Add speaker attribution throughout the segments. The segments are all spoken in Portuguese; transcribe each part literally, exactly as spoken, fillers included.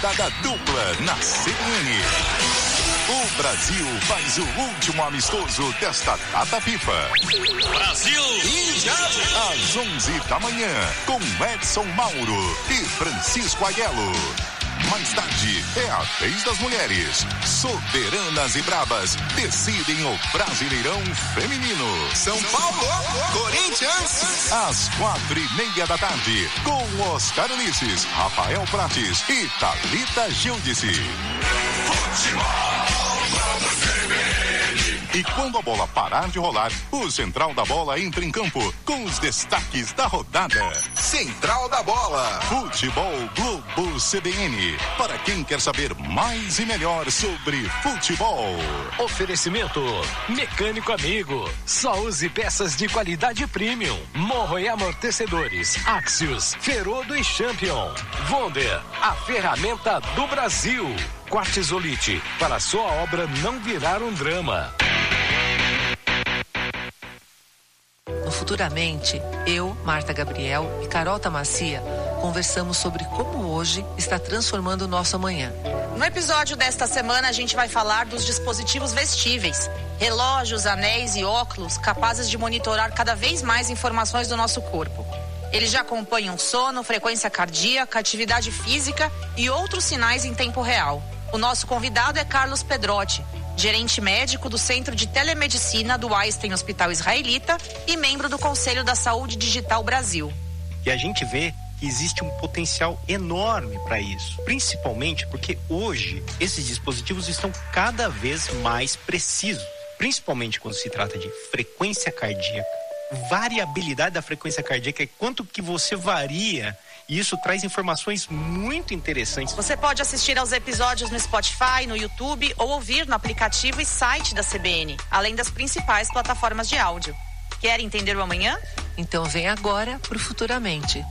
Speaker 1: rodada dupla na C B N. O Brasil faz o último amistoso desta data FIFA.
Speaker 2: Brasil! Índia!
Speaker 1: Às onze da manhã, com Edson Mauro e Francisco Aiello. Mais tarde, é a vez das mulheres. Soberanas e bravas decidem o Brasileirão Feminino.
Speaker 2: São Paulo, Corinthians.
Speaker 1: Às quatro e meia da tarde, com Oscar Ulisses, Rafael Prates e Thalita Gildice. E quando a bola parar de rolar, o Central da Bola entra em campo com os destaques da rodada.
Speaker 2: Central da Bola.
Speaker 1: Futebol Globo C B N. Para quem quer saber mais e melhor sobre futebol.
Speaker 3: Oferecimento Mecânico Amigo. Só use peças de qualidade premium. Morro e amortecedores. Axios, Ferodo e Champion. Wonder, a ferramenta do Brasil. Quartzolite, para sua obra não virar um drama.
Speaker 4: No Futuramente, eu, Marta Gabriel e Carol Tamacia conversamos sobre como hoje está transformando o nosso amanhã.
Speaker 5: No episódio desta semana, a gente vai falar dos dispositivos vestíveis, relógios, anéis e óculos capazes de monitorar cada vez mais informações do nosso corpo. Eles já acompanham sono, frequência cardíaca, atividade física e outros sinais em tempo real. O nosso convidado é Carlos Pedrotti, gerente médico do Centro de Telemedicina do Einstein Hospital Israelita e membro do Conselho da Saúde Digital Brasil.
Speaker 6: E a gente vê que existe um potencial enorme para isso, principalmente porque hoje esses dispositivos estão cada vez mais precisos, principalmente quando se trata de frequência cardíaca, variabilidade da frequência cardíaca, quanto que você varia. E isso traz informações muito interessantes.
Speaker 5: Você pode assistir aos episódios no Spotify, no YouTube ou ouvir no aplicativo e site da C B N, além das principais plataformas de áudio. Quer entender o amanhã?
Speaker 4: Então vem agora pro Futuramente.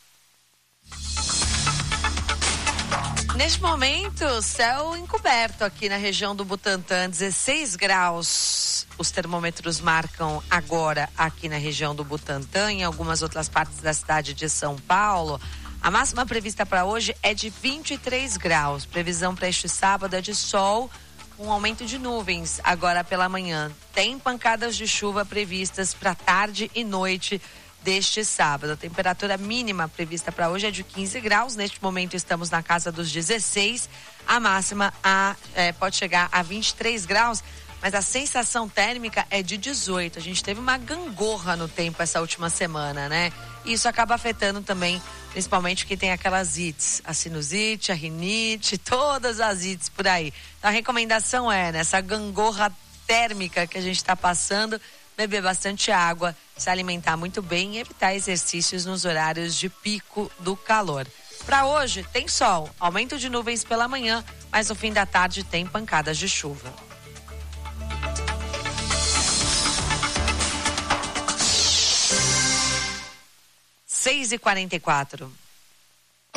Speaker 4: Neste momento, céu encoberto aqui na região do Butantã, dezesseis graus. Os termômetros marcam agora aqui na região do Butantã, em algumas outras partes da cidade de São Paulo. A máxima prevista para hoje é de vinte e três graus. Previsão para este sábado é de sol, com um aumento de nuvens agora pela manhã. Tem pancadas de chuva previstas para tarde e noite deste sábado. A temperatura mínima prevista para hoje é de quinze graus. Neste momento estamos na casa dos dezesseis. A máxima a, é, pode chegar a vinte e três graus. Mas a sensação térmica é de dezoito. A gente teve uma gangorra no tempo essa última semana, né? E isso acaba afetando também, principalmente quem tem aquelas ites, a sinusite, a rinite, todas as ites por aí. Então a recomendação é, nessa gangorra térmica que a gente está passando, beber bastante água, se alimentar muito bem e evitar exercícios nos horários de pico do calor. Para hoje tem sol, aumento de nuvens pela manhã, mas no fim da tarde tem pancadas de chuva. seis e quarenta e quatro.